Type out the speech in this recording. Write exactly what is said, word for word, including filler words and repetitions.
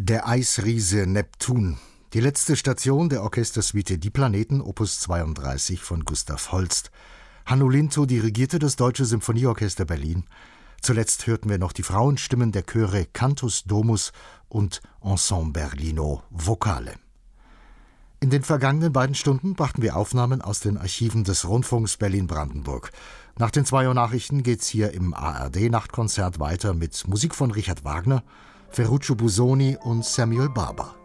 Der Eisriese Neptun. Die letzte Station der Orchestersuite Die Planeten, Opus zweiunddreißig von Gustav Holst. Hanno Lintow dirigierte das Deutsche Symphonieorchester Berlin. Zuletzt hörten wir noch die Frauenstimmen der Chöre Cantus Domus und Ensemble Berlino Vocale. In den vergangenen beiden Stunden brachten wir Aufnahmen aus den Archiven des Rundfunks Berlin-Brandenburg. Nach den zwei Uhr Nachrichten geht's hier im A R D-Nachtkonzert weiter mit Musik von Richard Wagner, Ferruccio Busoni und Samuel Barber.